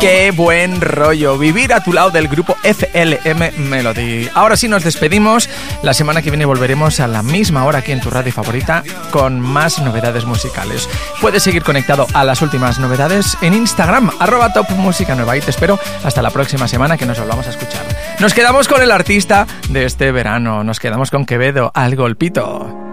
Qué buen rollo, vivir a tu lado del grupo FLM Melody. Ahora sí nos despedimos, la semana que viene volveremos a la misma hora aquí en tu radio favorita con más novedades musicales. Puedes seguir conectado a las últimas novedades en Instagram, @topmusicanueva, y te espero hasta la próxima semana que nos volvamos a escuchar. Nos quedamos con el artista de este verano, nos quedamos con Quevedo, Al Golpito.